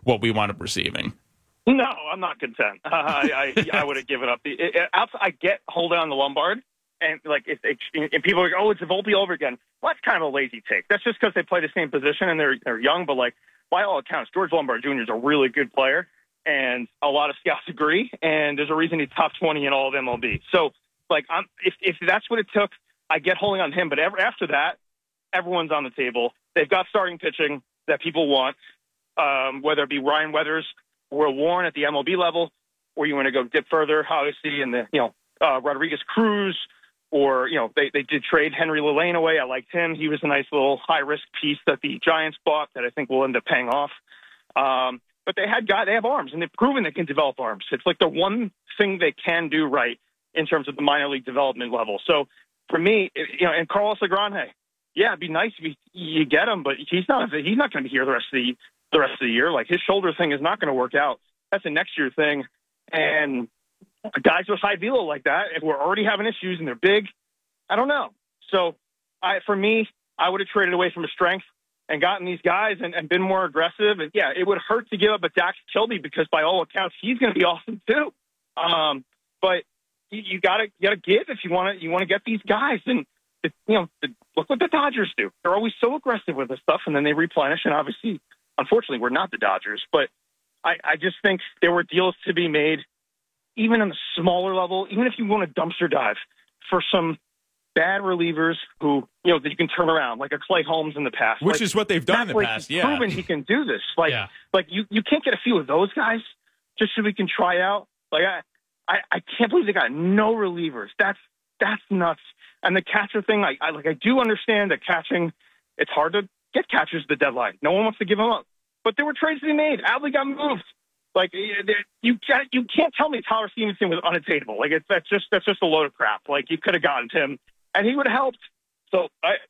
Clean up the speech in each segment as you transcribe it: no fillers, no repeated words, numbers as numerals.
what we wound up receiving. No, I'm not content. I would have given up. I get holding on the Lombard, and and people are like, oh, it's Volpe over again. Well, that's kind of a lazy take. That's just because they play the same position and they're young. But by all accounts, George Lombard Jr. is a really good player, and a lot of scouts agree. And there's a reason he's top 20 in all of MLB. So if that's what it took, I get holding on him. But after that, everyone's on the table. They've got starting pitching that people want, whether it be Ryan Weathers or Warren at the MLB level, or you want to go dip further, obviously, in the Rodriguez Cruz, or they did trade Henry Lillane away. I liked him. He was a nice little high risk piece that the Giants bought that I think will end up paying off. But they have arms, and they've proven they can develop arms. It's like the one thing they can do right in terms of the minor league development level. So for me, and Carlos Legrand, yeah, it'd be nice if you get him, but he's not going to be here the rest of the year. Like, his shoulder thing is not going to work out. That's a next year thing. And guys with high velo like that, if we're already having issues and they're big, I don't know. So for me, I would have traded away from a strength and gotten these guys and been more aggressive. And yeah, it would hurt to give up a Dax Kilby because by all accounts, he's going to be awesome too. But you gotta give if you want to get these guys. And look what the Dodgers do. They're always so aggressive with this stuff, and then they replenish. And obviously, unfortunately, we're not the Dodgers. But I just think there were deals to be made, even on the smaller level, even if you want to dumpster dive for some bad relievers who, that you can turn around, like a Clay Holmes in the past. Which is what they've done in the past, he's proven he can do this. You can't get a few of those guys just so we can try out. I can't believe they got no relievers. That's nuts. And the catcher thing, I do understand that catching, it's hard to get catchers at the deadline. No one wants to give them up. But there were trades to be made. Adley got moved. You can't tell me Tyler Stevenson was unattainable. That's just a load of crap. You could have gotten him, and he would have helped. So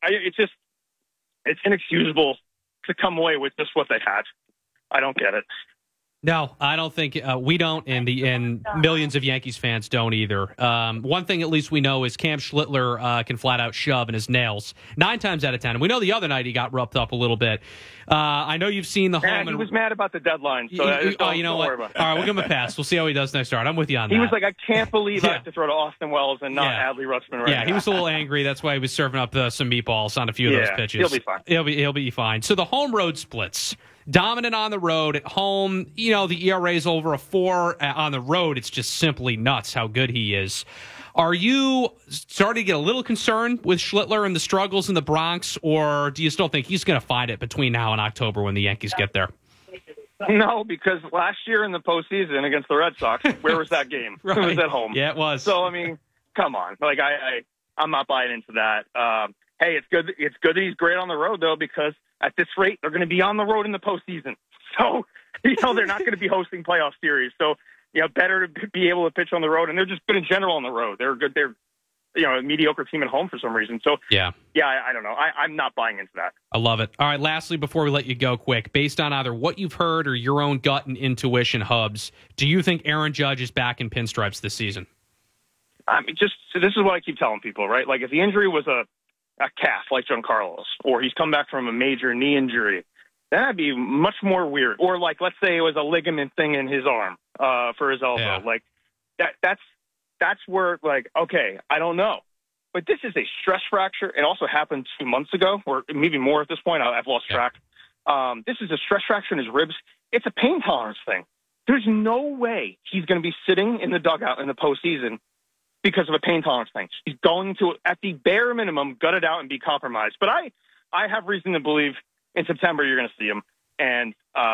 it's inexcusable to come away with just what they had. I don't get it. No, I don't think we don't, and millions of Yankees fans don't either. One thing at least we know is Cam Schlittler can flat out shove in his nails 9 times out of 10. And we know the other night he got roughed up a little bit. I know you've seen the home. He was mad about the deadline. So you know what? All right, we'll give him a pass. We'll see how he does next start. I'm with you on that. He was like, I can't believe I have to throw to Austin Wells and not Adley Rutschman right now. Yeah, he was a little angry. That's why he was serving up some meatballs on a few of those pitches. He'll be fine. He'll be fine. So the home road splits. Dominant on the road. At home, the ERA is over a 4. On the road, it's just simply nuts how good he is. Are you starting to get a little concerned with Schlittler and the struggles in the Bronx, or do you still think he's going to find it between now and October when the Yankees get there? No, because last year in the postseason against the Red Sox, where was that game? Right. It was at home. Yeah, it was. So, come on. I'm not buying into that. Hey, it's good. It's good that he's great on the road, though, because at this rate, they're going to be on the road in the postseason. So, they're not going to be hosting playoff series. So, better to be able to pitch on the road. And they're just good in general on the road. They're good. They're, a mediocre team at home for some reason. So, I don't know. I'm not buying into that. I love it. All right, lastly, before we let you go quick, based on either what you've heard or your own gut and intuition, Hubs, do you think Aaron Judge is back in pinstripes this season? So this is what I keep telling people, right? If the injury was a calf like Giancarlo's, or he's come back from a major knee injury, that'd be much more weird. Or let's say it was a ligament thing in his arm for his elbow. Yeah. That's where okay, I don't know. But this is a stress fracture. It also happened 2 months ago, or maybe more at this point. I've lost track. This is a stress fracture in his ribs. It's a pain tolerance thing. There's no way he's going to be sitting in the dugout in the postseason because of a pain tolerance thing. He's going to, at the bare minimum, gut it out and be compromised. But I have reason to believe in September you're going to see him. And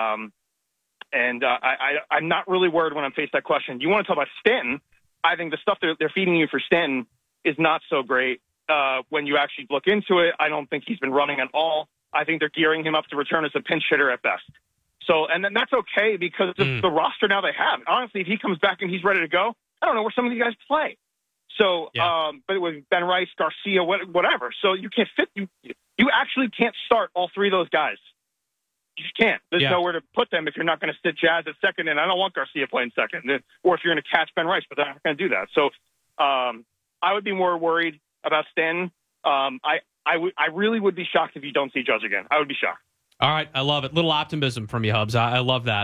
I'm not really worried when I'm faced that question. You want to talk about Stanton? I think the stuff they're feeding you for Stanton is not so great. When you actually look into it, I don't think he's been running at all. I think they're gearing him up to return as a pinch hitter at best. So, and then that's okay because of the roster now they have. Honestly, if he comes back and he's ready to go, I don't know where some of these guys play. So, but with Ben Rice, Garcia, whatever. So you can't fit you actually can't start all 3 of those guys. You just can't. There's nowhere to put them if you're not going to sit Jazz at second, and I don't want Garcia playing second, or if you're going to catch Ben Rice, but they're not going to do that. So I would be more worried about Stanton. I really would be shocked if you don't see Judge again. I would be shocked. All right, I love it. Little optimism from you, Hubs. I love that.